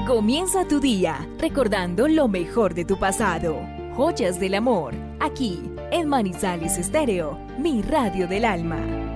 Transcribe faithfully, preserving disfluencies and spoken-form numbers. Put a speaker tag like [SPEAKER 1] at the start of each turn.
[SPEAKER 1] Comienza tu día recordando lo mejor de tu pasado. Joyas del amor, aquí en Manizales Estéreo, mi radio del alma.